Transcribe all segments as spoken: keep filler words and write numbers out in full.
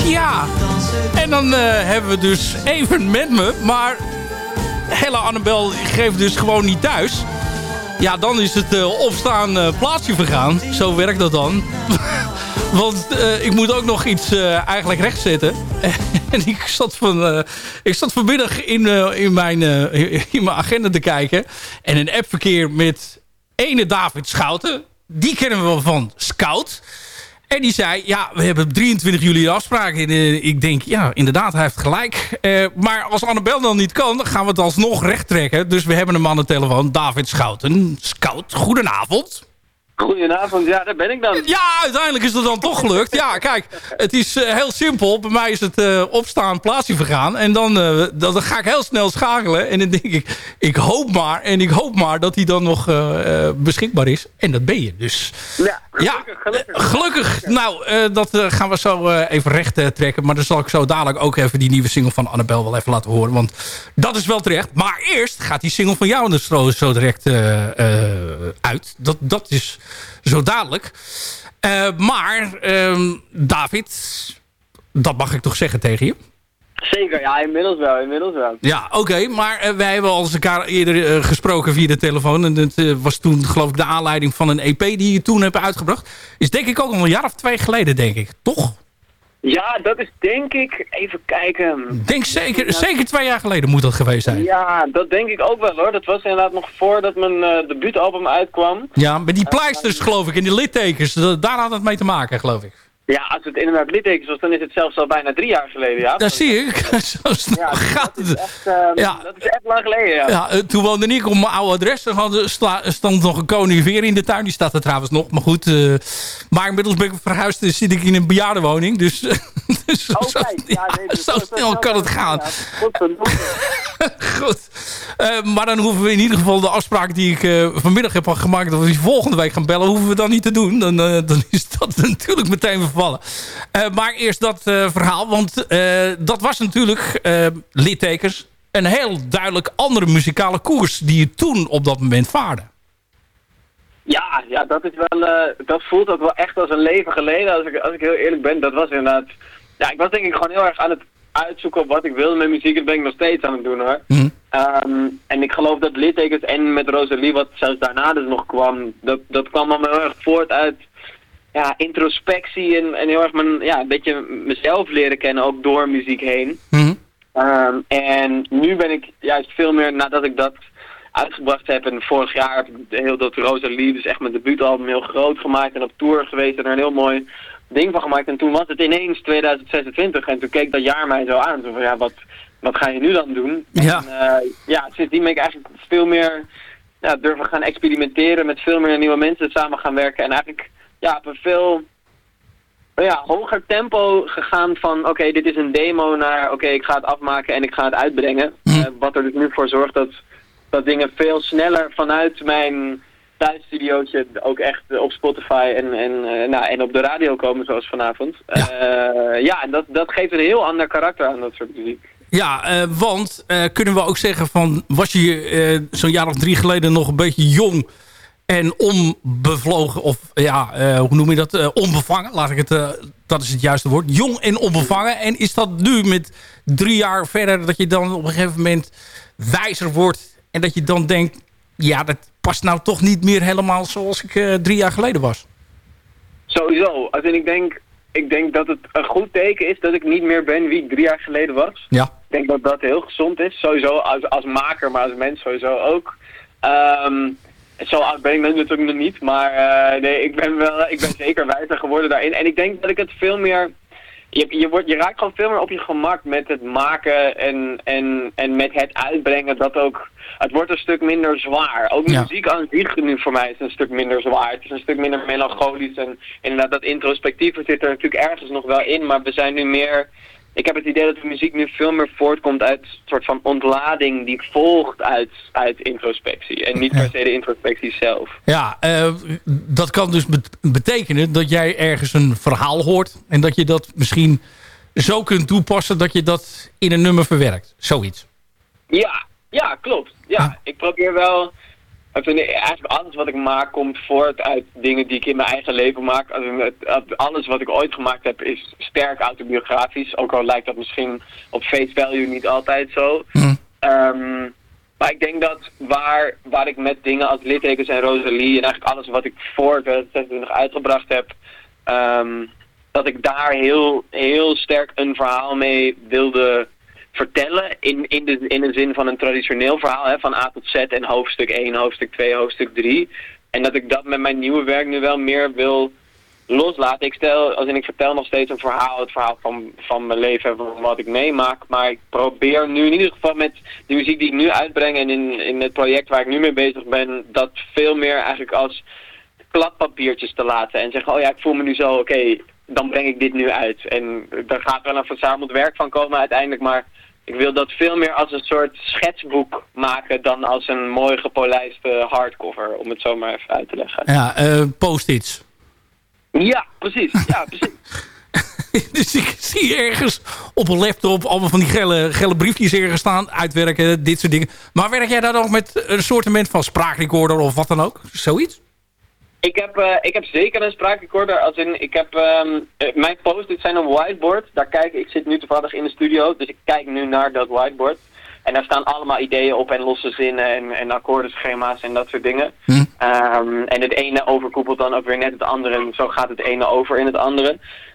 Ja, en dan uh, hebben we dus even met me, maar Helle Annabel geeft dus gewoon niet thuis. Ja, dan is het uh, opstaan uh, plaatsje vergaan. Zo werkt dat dan. Want uh, ik moet ook nog iets uh, eigenlijk rechtzetten. En ik zat, van, uh, ik zat vanmiddag in, uh, in, mijn, uh, in mijn agenda te kijken. En een appverkeer met ene David Schouten. Die kennen we wel van Scout. En die zei, ja, we hebben op drieëntwintig juli een afspraak. En uh, ik denk, ja, inderdaad, hij heeft gelijk. Uh, maar als Annabel dan niet kan, dan gaan we het alsnog recht trekken. Dus we hebben hem aan de telefoon, David Schouten. Scout, goedenavond. Goedenavond, ja, daar ben ik dan. Ja, uiteindelijk is het dan toch gelukt. Ja, kijk, het is uh, heel simpel. Bij mij is het uh, opstaan, plaatsje vergaan. En dan, uh, dan, dan ga ik heel snel schakelen. En dan denk ik, ik hoop maar en ik hoop maar dat hij dan nog uh, uh, beschikbaar is. En dat ben je dus. Ja, gelukkig. Ja, gelukkig. gelukkig. Nou, uh, dat uh, gaan we zo uh, even recht uh, trekken. Maar dan zal ik zo dadelijk ook even die nieuwe single van Annabel wel even laten horen. Want dat is wel terecht. Maar eerst gaat die single van jou dus zo, zo direct uh, uh, uit. Dat, dat is zo dadelijk. Uh, maar, uh, David, dat mag ik toch zeggen tegen je? Zeker, ja, inmiddels wel, inmiddels wel. Ja, oké, okay, maar uh, wij hebben al eens elkaar eerder uh, gesproken via de telefoon. En het uh, was toen, geloof ik, de aanleiding van een E P die je toen hebt uitgebracht. Is denk ik ook al een jaar of twee geleden, denk ik. Toch? Ja, dat is denk ik, even kijken. Denk zeker, ja. zeker twee jaar geleden moet dat geweest zijn. Ja, dat denk ik ook wel hoor. Dat was inderdaad nog voordat mijn uh, debuutalbum uitkwam. Ja, met die pleisters uh, geloof ik en die littekens, daar had het mee te maken, geloof ik. Ja, als het inderdaad littekens was, dan is het zelfs al bijna drie jaar geleden, ja. Dat zie ik. Zo snel ja, gaat dat het. Is echt, uh, ja. Dat is echt lang geleden, ja. ja uh, toen woonde ik op mijn oude adres. Er stond nog een conifeer in de tuin. Die staat er trouwens nog, maar goed. Uh, maar inmiddels ben ik verhuisd en zit ik in een bejaardenwoning. Dus, dus oh, zo, kijk. Ja, nee, dus zo dat snel kan het gaan. Ja, goed, goed. Uh, maar dan hoeven we in ieder geval de afspraak die ik uh, vanmiddag heb gemaakt, dat we die volgende week gaan bellen, hoeven we dan niet te doen. Dan, uh, dan is dat natuurlijk meteen vervallen. Uh, maar eerst dat uh, verhaal, want uh, dat was natuurlijk, uh, littekens, een heel duidelijk andere muzikale koers die je toen op dat moment vaarde. Ja, ja, dat is wel, uh, dat voelt ook wel echt als een leven geleden, als ik, als ik heel eerlijk ben. Dat was inderdaad, ja, ik was denk ik gewoon heel erg aan het uitzoeken op wat ik wilde met muziek. Dat ben ik nog steeds aan het doen hoor. Mm. Um, en ik geloof dat littekens en met Rosalie, wat zelfs daarna dus nog kwam, dat, dat kwam allemaal heel erg voort uit ja, introspectie en, en heel erg mijn, ja, een beetje mezelf leren kennen, ook door muziek heen. Mm. Um, en nu ben ik juist veel meer, nadat ik dat uitgebracht heb, en vorig jaar heb ik heel dat Rosalie, dus echt mijn debuutalbum, heel groot gemaakt en op tour geweest en er een heel mooi ding van gemaakt. En toen was het ineens tweeduizend zesentwintig en toen keek dat jaar mij zo aan. Zo van, ja, wat, wat ga je nu dan doen? Ja. En uh, ja, sindsdien ben ik eigenlijk veel meer ja, durven gaan experimenteren, met veel meer nieuwe mensen samen gaan werken. En eigenlijk ja, op een veel ja, hoger tempo gegaan van oké, okay, dit is een demo naar oké, okay, ik ga het afmaken en ik ga het uitbrengen. Mm. Uh, wat er dus nu voor zorgt dat, dat dingen veel sneller vanuit mijn thuisstudiootje ook echt op Spotify en, en, uh, nou, en op de radio komen zoals vanavond. Ja, uh, ja en dat, dat geeft een heel ander karakter aan dat soort muziek. Ja, uh, want uh, kunnen we ook zeggen van, was je uh, zo'n jaar of drie geleden nog een beetje jong en onbevlogen, of ja, uh, hoe noem je dat, uh, onbevangen, laat ik het, uh, dat is het juiste woord, jong en onbevangen. En is dat nu met drie jaar verder dat je dan op een gegeven moment wijzer wordt en dat je dan denkt, ja, dat past nou toch niet meer helemaal zoals ik uh, drie jaar geleden was? Sowieso. Also, ik denk, ik denk dat het een goed teken is dat ik niet meer ben wie ik drie jaar geleden was. Ja. Ik denk dat dat heel gezond is. Sowieso als, als maker, maar als mens sowieso ook. Um, zo oud ben ik natuurlijk nog niet, maar uh, nee, ik ben wel, ik ben zeker wijzer geworden daarin. En ik denk dat ik het veel meer, je, je, wordt, je raakt gewoon veel meer op je gemak met het maken en, en, en met het uitbrengen. Dat ook, het wordt een stuk minder zwaar. Ook ja. muziek aan zich nu voor mij is een stuk minder zwaar. Het is een stuk minder melancholisch en inderdaad dat introspectieve zit er natuurlijk ergens nog wel in, maar we zijn nu meer. Ik heb het idee dat de muziek nu veel meer voortkomt uit een soort van ontlading die volgt uit, uit introspectie. En niet per se de introspectie zelf. Ja, uh, dat kan dus betekenen dat jij ergens een verhaal hoort. En dat je dat misschien zo kunt toepassen dat je dat in een nummer verwerkt. Zoiets. Ja, ja, klopt. Ja, ik probeer wel. eigenlijk alles wat ik maak komt voort uit dingen die ik in mijn eigen leven maak. Alles wat ik ooit gemaakt heb is sterk autobiografisch. Ook al lijkt dat misschien op face value niet altijd zo. Mm. Um, maar ik denk dat waar, waar ik met dingen als Littekens en Rosalie en eigenlijk alles wat ik voor twintig zesentwintig uitgebracht heb, um, dat ik daar heel, heel sterk een verhaal mee wilde vertellen. In, in, de, in de zin van een traditioneel verhaal, hè, van A tot Z en hoofdstuk één, hoofdstuk twee, hoofdstuk drie. En dat ik dat met mijn nieuwe werk nu wel meer wil loslaten. Ik stel, als in ik vertel nog steeds een verhaal, het verhaal van, van mijn leven en van wat ik meemaak. Maar ik probeer nu in ieder geval met de muziek die ik nu uitbreng en in, in het project waar ik nu mee bezig ben, dat veel meer eigenlijk als kladpapiertjes te laten. En zeggen, oh ja, ik voel me nu zo, oké, okay, dan breng ik dit nu uit. En daar gaat wel een verzameld werk van komen uiteindelijk, maar ik wil dat veel meer als een soort schetsboek maken dan als een mooi gepolijste hardcover, om het zo maar even uit te leggen. Ja, uh, post-its. Ja, precies. Ja, precies. Dus ik zie ergens op een laptop allemaal van die gele, gele briefjes ergens staan, uitwerken, dit soort dingen. Maar werk jij daar nog met een soortement van spraakrecorder of wat dan ook? Zoiets? Ik heb, uh, ik heb zeker een spraakrecorder. Als in, ik heb, um, mijn post-its zijn een whiteboard. Daar kijk ik, zit nu toevallig in de studio, dus ik kijk nu naar dat whiteboard. En daar staan allemaal ideeën op en losse zinnen en, en akkoordenschema's en dat soort dingen. Hm. Um, en het ene overkoepelt dan ook weer net het andere. En zo gaat het ene over in het andere.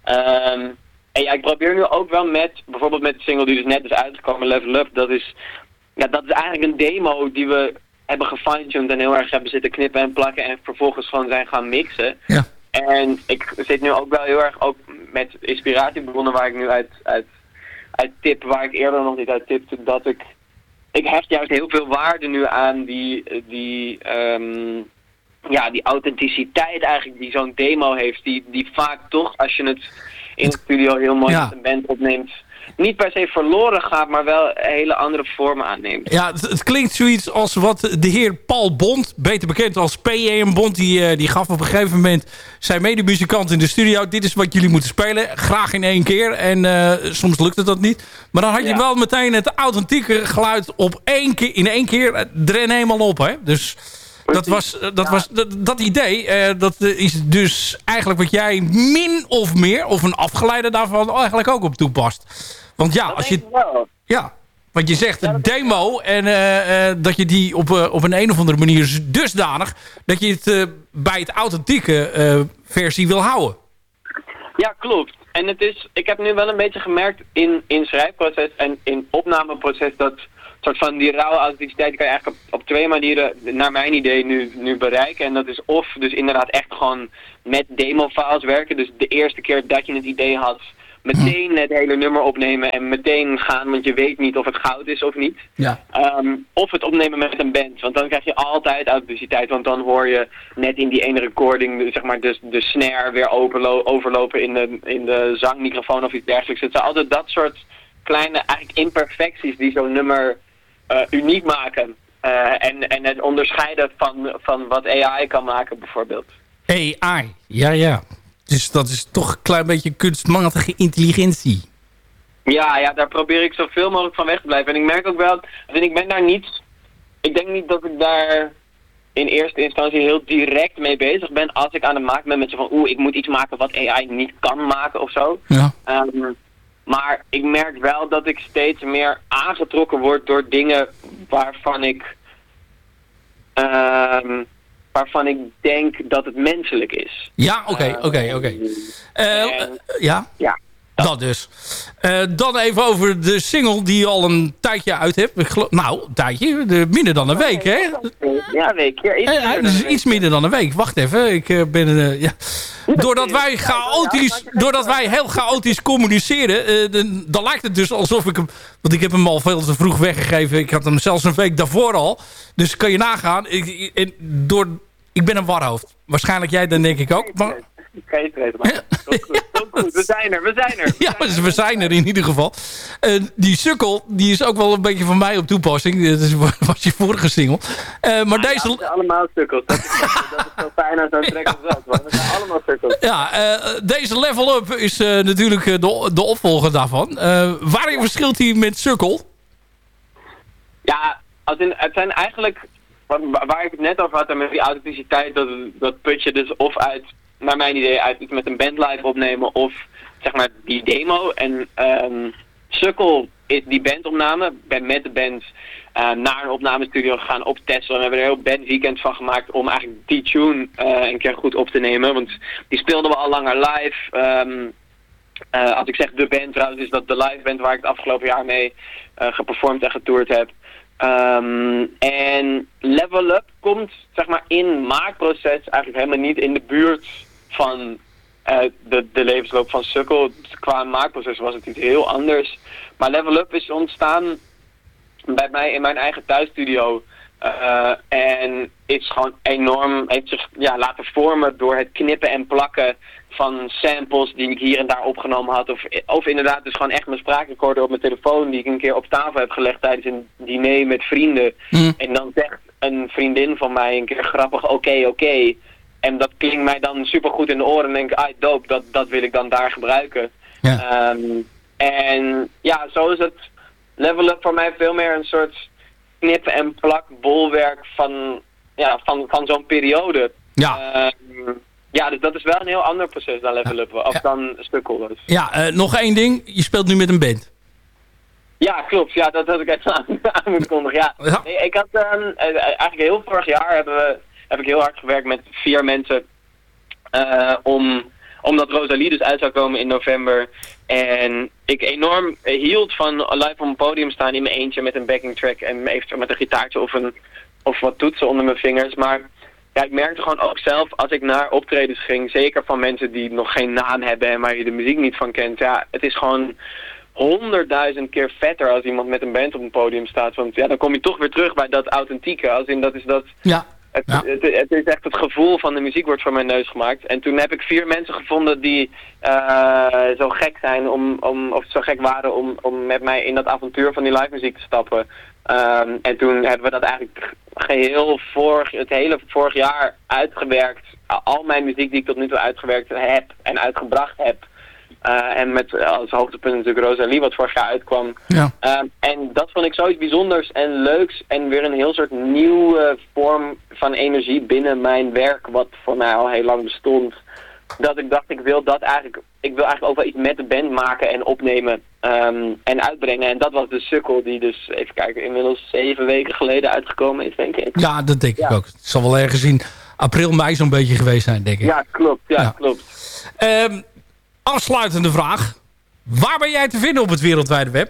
Um, en ja, ik probeer nu ook wel met, bijvoorbeeld met de single die dus net is uitgekomen, Level Up. Dat is, ja, dat is eigenlijk een demo die we hebben gefine-tuned en heel erg hebben zitten knippen en plakken. En vervolgens gewoon zijn gaan mixen. Ja. En ik zit nu ook wel heel erg ook met inspiratiebronnen waar ik nu uit... uit uit tip, waar ik eerder nog niet uit tipte, dat ik... Ik hecht juist heel veel waarde nu aan die... die um, ja, die authenticiteit eigenlijk die zo'n demo heeft. Die, die vaak toch, als je het in de studio heel mooi ja. met een band opneemt, niet per se verloren gaat, maar wel hele andere vormen aanneemt. Ja, het, het klinkt zoiets als wat de heer Paul Bond, beter bekend als P J M Bond, die, uh, die gaf op een gegeven moment zijn medemuzikant in de studio. Dit is wat jullie moeten spelen, graag in één keer. En uh, soms lukte dat niet. Maar dan had je ja. wel meteen het authentieke geluid op één keer, in één keer er helemaal op. Hè? Dus dat was dat, ja. was, dat, dat idee, uh, dat is dus eigenlijk wat jij min of meer, of een afgeleide daarvan, eigenlijk ook op toepast. Want ja, als je, ja, want je zegt een demo en uh, uh, dat je die op, uh, op een, een of andere manier dusdanig dat je het uh, bij het authentieke uh, versie wil houden. Ja, klopt. En het is, ik heb nu wel een beetje gemerkt in, in schrijfproces en in opnameproces dat soort van die rauwe authenticiteit kan je eigenlijk op, op twee manieren naar mijn idee nu, nu bereiken. En dat is of dus inderdaad echt gewoon met demo-files werken. Dus de eerste keer dat je het idee had, meteen het hele nummer opnemen en meteen gaan, want je weet niet of het goud is of niet. Ja. Um, of het opnemen met een band, want dan krijg je altijd authenticiteit, want dan hoor je net in die ene recording, zeg maar, de, de snare weer overlo- overlopen in de, in de zangmicrofoon of iets dergelijks. Het zijn altijd dat soort kleine eigenlijk imperfecties die zo'n nummer uh, uniek maken. Uh, en, en het onderscheiden van, van wat A I kan maken bijvoorbeeld. A I, ja ja. Dus dat is toch een klein beetje kunstmatige intelligentie. Ja, ja, daar probeer ik zoveel mogelijk van weg te blijven. En ik merk ook wel, en ik ben daar niet, ik denk niet dat ik daar in eerste instantie heel direct mee bezig ben als ik aan het maken ben met zo van, oeh, ik moet iets maken wat A I niet kan maken of zo. Ja. Um, maar ik merk wel dat ik steeds meer aangetrokken word door dingen waarvan ik... Um, waarvan ik denk dat het menselijk is. Ja, oké, okay, oké, okay, oké. Okay. Uh, uh, ja? Ja. Dat dus. Uh, dan even over de single die je al een tijdje uit hebt. Nou, een tijdje. De, minder dan een week, hè? Ja, een week. Ja, iets, uh, uh, dus iets minder dan een week. Wacht even. Ik uh, ben... Uh, ja. Doordat wij chaotisch, doordat wij heel chaotisch communiceren, uh, de, dan lijkt het dus alsof ik hem... Want ik heb hem al veel te vroeg weggegeven. Ik had hem zelfs een week daarvoor al. Dus kan je nagaan. Ik, ik, door, ik ben een warhoofd. Waarschijnlijk jij dan denk ik ook. Maar... Geen treden, maar goed, goed, goed. We zijn er, we zijn er. Ja, dus we zijn er in ieder geval. Uh, die sukkel, die is ook wel een beetje van mij op toepassing. Dat is, was je vorige single. Uh, maar ja, deze... Ja, zijn allemaal sukkels. Dat is, dat is zo fijn aan zo'n track als dat. Maar dat zijn allemaal sukkels. Ja, uh, deze Level Up is uh, natuurlijk de, de opvolger daarvan. Uh, waarin verschilt hij met sukkel? Ja, als in, het zijn eigenlijk... waar, waar ik het net over had, en met die authenticiteit, dat, dat put je dus of uit, naar mijn idee, uit iets met een band live opnemen, of zeg maar die demo. En um, Sukkel is die bandopname. Ik ben met de band uh, naar een opnamestudio gegaan op Texel. En we hebben er een heel bandweekend van gemaakt om eigenlijk die tune uh, een keer goed op te nemen. Want die speelden we al langer live. Um, uh, als ik zeg de band trouwens, is dat de live band waar ik het afgelopen jaar mee uh, geperformd en getoerd heb. Um, en Level Up komt zeg maar in maakproces eigenlijk helemaal niet in de buurt van uh, de, de levensloop van Sukkel. Qua maakproces was het iets heel anders. Maar Level Up is ontstaan bij mij in mijn eigen thuisstudio. Uh, en is gewoon enorm, heeft zich ja, laten vormen door het knippen en plakken van samples die ik hier en daar opgenomen had. Of, of inderdaad dus gewoon echt mijn spraakrecorder op mijn telefoon die ik een keer op tafel heb gelegd tijdens een diner met vrienden. Mm. En dan zegt een vriendin van mij een keer grappig oké, okay, oké. Okay. En dat klinkt mij dan supergoed in de oren en denk ik, ah dope, dat, dat wil ik dan daar gebruiken. Ja. Um, en ja, zo is het Level Up voor mij veel meer een soort knip en plak bolwerk van, ja, van, van zo'n periode. Ja. Uh, ja, dus dat is wel een heel ander proces dan Level Up, of ja. dan Sukkel. Dus. Ja, uh, nog één ding. Je speelt nu met een band. Ja, klopt. Ja, dat had ik even aan, aan moeten kondigen. Ja. Ja. Nee, ik had uh, eigenlijk heel vorig jaar hebben we, heb ik heel hard gewerkt met vier mensen uh, om, omdat Rosalie dus uit zou komen in november. En ik enorm hield van live op een podium staan in mijn eentje met een backing track en eventueel met een gitaartje of, een, of wat toetsen onder mijn vingers. Maar ja, ik merkte gewoon ook zelf als ik naar optredens ging, zeker van mensen die nog geen naam hebben en waar je de muziek niet van kent. Ja, het is gewoon honderdduizend keer vetter als iemand met een band op een podium staat. Want ja, dan kom je toch weer terug bij dat authentieke. Als in dat is dat... Ja. Het, ja. het, het, het is echt het gevoel van de muziek wordt voor mijn neus gemaakt. En toen heb ik vier mensen gevonden die uh, zo gek zijn om, om, of zo gek waren om, om met mij in dat avontuur van die live muziek te stappen. Um, en toen hebben we dat eigenlijk geheel vorig, het hele vorig jaar uitgewerkt. Al mijn muziek die ik tot nu toe uitgewerkt heb en uitgebracht heb. Uh, en met als hoogtepunt natuurlijk Rosalie, wat vorig jaar uitkwam. Ja. Uh, en dat vond ik zoiets bijzonders en leuks. En weer een heel soort nieuwe vorm van energie binnen mijn werk, wat voor mij al heel lang bestond. Dat ik dacht, ik wil dat eigenlijk, ik wil eigenlijk ook wel iets met de band maken en opnemen um, en uitbrengen. En dat was de Sukkel, die dus, even kijken, inmiddels zeven weken geleden uitgekomen is, denk ik. Ja, dat denk ja. ik ook. Het zal wel ergens in april, mei zo'n beetje geweest zijn, denk ik. Ja, klopt. Ja, ja. klopt. Um, Afsluitende vraag. Waar ben jij te vinden op het wereldwijde web?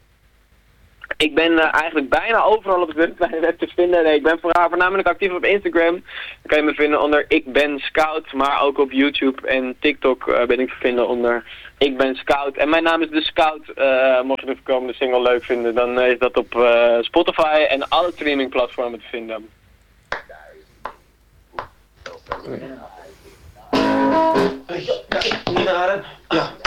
Ik ben uh, eigenlijk bijna overal op het wereldwijde web te vinden. Nee, ik ben voornamelijk actief op Instagram. Dan kan je me vinden onder Ik Ben Scout. Maar ook op YouTube en TikTok uh, ben ik te vinden onder Ik Ben Scout. En mijn naam is de Scout. Uh, mocht je de komende single leuk vinden, dan uh, is dat op uh, Spotify en alle streamingplatformen te vinden. Ja, niet naar hem. Ja.